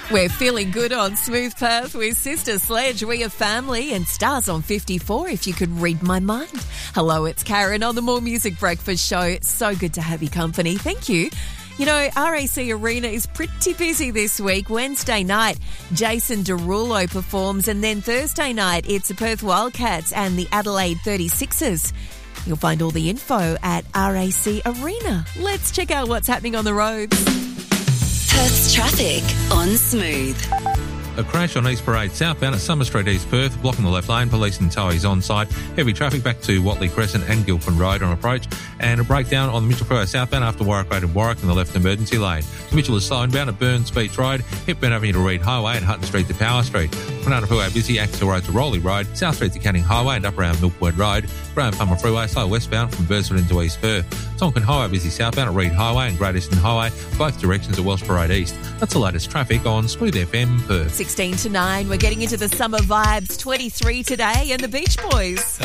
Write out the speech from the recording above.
We're feeling good on Smooth Perth with Sister Sledge. We are family and stars on 54 if you could read my mind. Hello, it's Karen on the More Music Breakfast Show. It's so good to have your company. Thank you. You know, RAC Arena is pretty busy this week. Wednesday night, Jason Derulo performs, and then Thursday night, it's the Perth Wildcats and the Adelaide 36ers. You'll find all the info at RAC Arena. Let's check out what's happening on the roads. Perth's traffic on Smooth. A crash on East Parade southbound at Summer Street, East Perth, blocking the left lane. Police and towies on site. Heavy traffic back to Watley Crescent and Gilpin Road on approach. And a breakdown on the Mitchell Freeway southbound after Warwick Road and Warwick in the left emergency lane. Mitchell is slowing down at Burns Beach Road, Hepburn Avenue to Reed Highway and Hutton Street to Power Street. Kwinana Freeway busy, Axel Road to Rowley Road, South Street to Canning Highway and up around Milkwood Road. Graham Palmer Freeway slow westbound from Burswood into East Perth. Tonkin Highway busy southbound at Reed Highway and Great Eastern Highway, both directions at Welsh Parade East. That's the latest traffic on Smooth FM Perth. 16 to 9, we're getting into the summer vibes. 23 today and the Beach Boys.